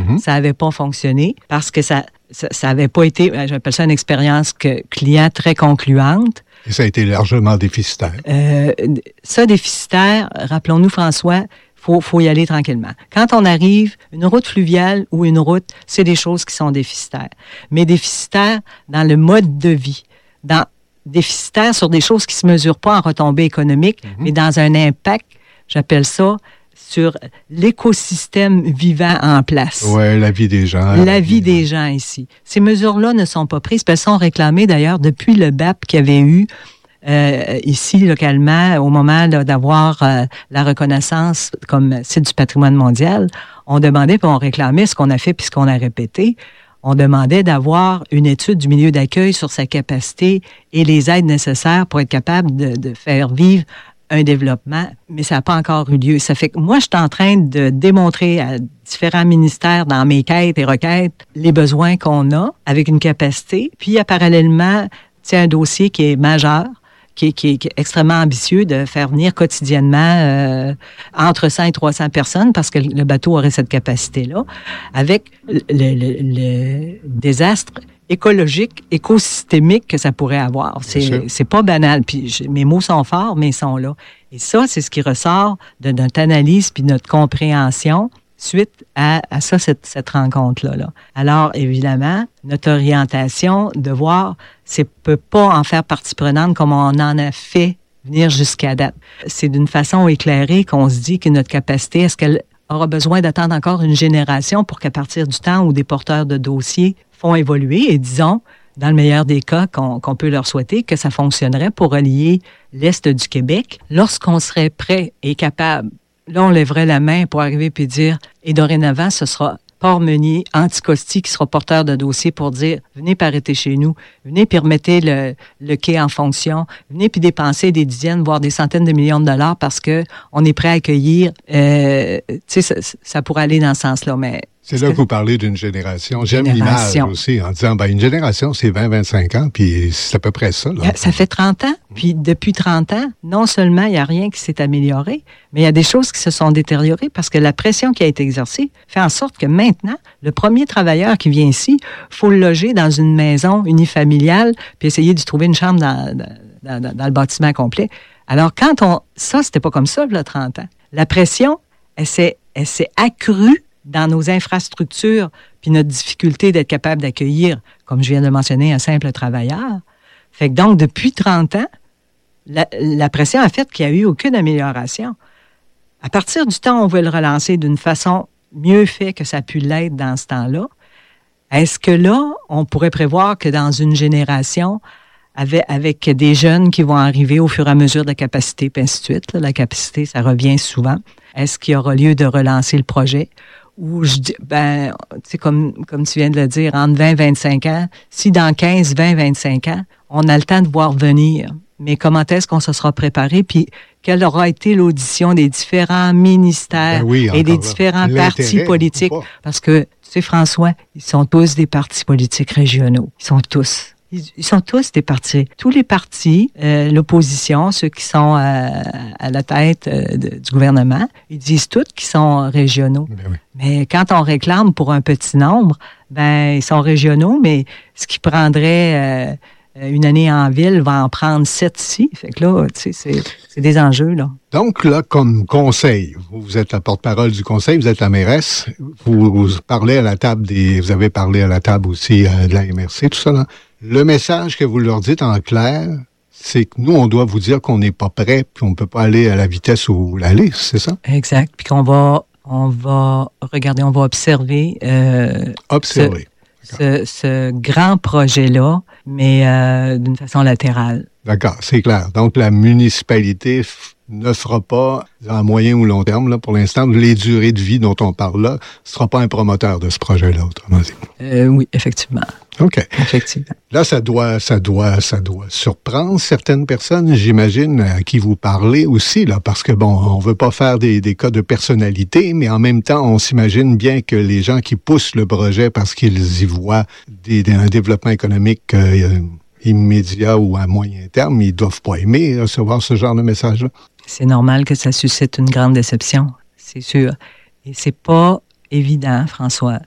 ça n'avait pas fonctionné parce que ça n'avait pas été, j'appelle ça une expérience client très concluante. Et ça a été largement déficitaire. Ça, déficitaire, rappelons-nous, François, faut y aller tranquillement. Quand on arrive, une route fluviale ou une route, c'est des choses qui sont déficitaires. Mais déficitaires dans le mode de vie, déficitaires sur des choses qui ne se mesurent pas en retombées économiques, mais dans un impact, j'appelle ça, sur l'écosystème vivant en place. Oui, la vie des gens. La vie des gens ici. Ces mesures-là ne sont pas prises, elles sont réclamées d'ailleurs depuis le BAP qu'il y avait eu ici, localement, au moment d'avoir la reconnaissance comme site du patrimoine mondial. On demandait, puis on réclamait ce qu'on a fait puis ce qu'on a répété. On demandait d'avoir une étude du milieu d'accueil sur sa capacité et les aides nécessaires pour être capable de faire vivre un développement, mais ça n'a pas encore eu lieu. Ça fait que moi, je suis en train de démontrer à différents ministères dans mes quêtes et requêtes les besoins qu'on a avec une capacité. Puis, il y a parallèlement un dossier qui est majeur, qui est extrêmement ambitieux de faire venir quotidiennement entre 100 et 300 personnes parce que le bateau aurait cette capacité-là, avec le désastre écologique, écosystémique que ça pourrait avoir. C'est pas banal. Puis mes mots sont forts, mais ils sont là. Et ça, c'est ce qui ressort de notre analyse puis notre compréhension suite à ça, cette rencontre-là. Là. Alors, évidemment, notre orientation de voir, c'est peut pas en faire partie prenante comme on en a fait venir jusqu'à date. C'est d'une façon éclairée qu'on se dit que notre capacité, est-ce qu'elle aura besoin d'attendre encore une génération pour qu'à partir du temps où des porteurs de dossiers font évoluer, et disons, dans le meilleur des cas qu'on peut leur souhaiter, que ça fonctionnerait pour relier l'Est du Québec, lorsqu'on serait prêt et capable. Là, on lèverait la main pour arriver puis dire, et dorénavant, ce sera Port-Meunier, Anticosti qui sera porteur de dossier pour dire, venez puis arrêter chez nous, venez puis remettez le quai en fonction, venez puis dépenser des dizaines, voire des centaines de millions de dollars parce que on est prêt à accueillir. Tu sais, ça pourrait aller dans ce sens-là, mais... C'est là que vous parlez d'une génération. J'aime l'image aussi, en disant, une génération, c'est 20-25 ans, puis c'est à peu près ça. Là. Ça fait 30 ans, puis depuis 30 ans, non seulement il n'y a rien qui s'est amélioré, mais il y a des choses qui se sont détériorées parce que la pression qui a été exercée fait en sorte que maintenant, le premier travailleur qui vient ici, il faut le loger dans une maison unifamiliale, puis essayer d'y trouver une chambre dans le bâtiment complet. Alors, ça, c'était pas comme ça, là, 30 ans. La pression, elle s'est accrue dans nos infrastructures, puis notre difficulté d'être capable d'accueillir, comme je viens de mentionner, un simple travailleur. Fait que donc, depuis 30 ans, la pression a fait qu'il n'y a eu aucune amélioration. À partir du temps où on veut le relancer d'une façon mieux faite que ça a pu l'être dans ce temps-là, est-ce que là, on pourrait prévoir que dans une génération, avec des jeunes qui vont arriver au fur et à mesure de la capacité, puis ainsi de suite, là, la capacité, ça revient souvent, est-ce qu'il y aura lieu de relancer le projet? Ou je dis, tu sais, comme tu viens de le dire, entre 20 et 25 ans, si dans 15, 20, 25 ans, on a le temps de voir venir, mais comment est-ce qu'on se sera préparé, puis quelle aura été l'audition des différents ministères et des différents partis politiques? Parce que, tu sais, François, ils sont tous des partis politiques régionaux. Ils sont tous des partis. Tous les partis, l'opposition, ceux qui sont à la tête du gouvernement, ils disent tous qu'ils sont régionaux. Mais quand on réclame pour un petit nombre, ils sont régionaux, mais ce qui prendrait une année en ville va en prendre 7 ici. Fait que là, tu sais, c'est des enjeux, là. Donc, là, comme conseil, vous êtes la porte-parole du conseil, vous êtes la mairesse, vous parlez à la table vous avez parlé à la table aussi de la MRC, tout ça, là. Le message que vous leur dites en clair, c'est que nous, on doit vous dire qu'on n'est pas prêt, puis on ne peut pas aller à la vitesse où vous voulez aller, c'est ça? Exact. Puis qu'on va regarder, on va observer. Observer. Ce grand projet-là, mais d'une façon latérale. D'accord, c'est clair. Donc, la municipalité ne fera pas, à moyen ou long terme, là, pour l'instant, les durées de vie dont on parle là, ne sera pas un promoteur de ce projet-là, autrement dit. Oui, effectivement. OK. Effectivement. Là, ça doit surprendre certaines personnes, j'imagine, à qui vous parlez aussi, là, parce que, on veut pas faire des cas de personnalité, mais en même temps, on s'imagine bien que les gens qui poussent le projet parce qu'ils y voient un développement économique immédiat ou à moyen terme, ils doivent pas aimer recevoir ce genre de message-là. C'est normal que ça suscite une grande déception, c'est sûr. Et c'est pas évident, François,